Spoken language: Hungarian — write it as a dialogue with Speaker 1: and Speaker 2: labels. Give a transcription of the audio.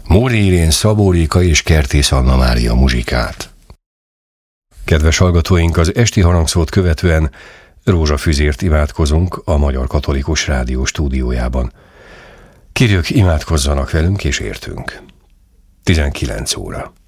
Speaker 1: Móri Irén, Szabó Réka és Kertész Anna Mária muzsikát. Kedves hallgatóink, az esti harangszót követően rózsafüzért imádkozunk a Magyar Katolikus Rádió stúdiójában. Kérjük, imádkozzanak velünk és értünk. 19 óra.